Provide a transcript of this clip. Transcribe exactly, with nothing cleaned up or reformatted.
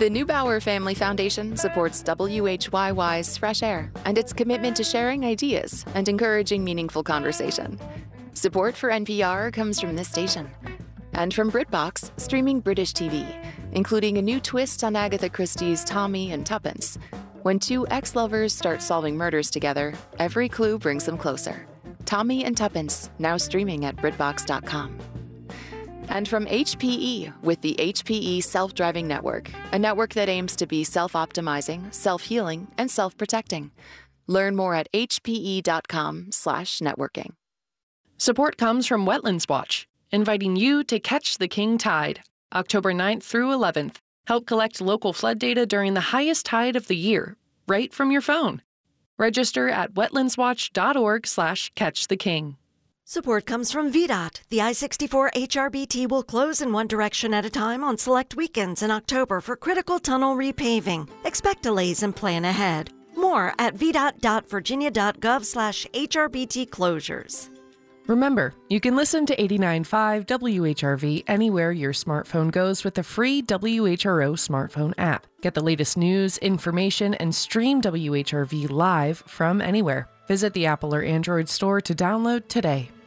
The Neubauer Family Foundation supports W H Y Y's Fresh Air and its commitment to sharing ideas and encouraging meaningful conversation. Support for N P R comes from this station and from BritBox, streaming British T V, including a new twist on Agatha Christie's Tommy and Tuppence. When two ex-lovers start solving murders together, every clue brings them closer. Tommy and Tuppence, now streaming at BritBox dot com. And from H P E with the H P E Self-Driving Network, a network that aims to be self-optimizing, self-healing, and self-protecting. Learn more at H P E dot com slash networking. Support comes from Wetlands Watch, inviting you to catch the king tide, October ninth through eleventh. Help collect local flood data during the highest tide of the year, right from your phone. Register at wetlandswatch.org slash catch the king. Support comes from V DOT. The I sixty-four H R B T will close in one direction at a time on select weekends in October for critical tunnel repaving. Expect delays and plan ahead. More at vdot.virginia.gov slash HRBT closures. Remember, you can listen to eighty-nine point five W H R V anywhere your smartphone goes with the free W H R O smartphone app. Get the latest news, information, and stream W H R V live from anywhere. Visit the Apple or Android store to download today.